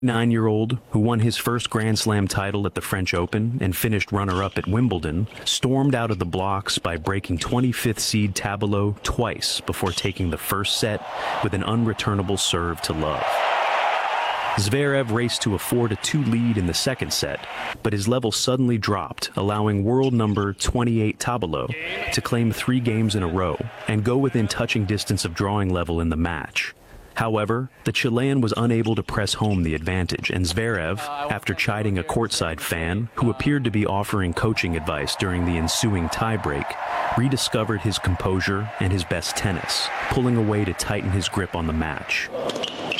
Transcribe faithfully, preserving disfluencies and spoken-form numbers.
Nine-year-old, who won his first Grand Slam title at the French Open and finished runner-up at Wimbledon, stormed out of the blocks by breaking twenty-fifth seed Tabilo twice before taking the first set with an unreturnable serve to love. Zverev raced to a four to two lead in the second set, but his level suddenly dropped, allowing world number twenty-eight Tabilo to claim three games in a row and go within touching distance of drawing level in the match. However, the Chilean was unable to press home the advantage, and Zverev, after chiding a courtside fan who appeared to be offering coaching advice during the ensuing tiebreak, rediscovered his composure and his best tennis, pulling away to tighten his grip on the match.